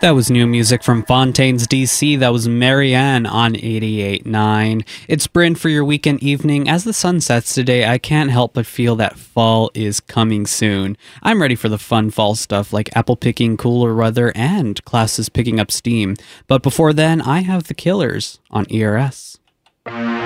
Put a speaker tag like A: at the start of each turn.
A: That was new music from Fontaines DC. That was Marianne on 88.9. It's Bryn for your weekend evening. As the sun sets today, I can't help but feel that fall is coming soon. I'm ready for the fun fall stuff like apple picking, cooler weather, and classes picking up steam. But before then, I have The Killers on ERS.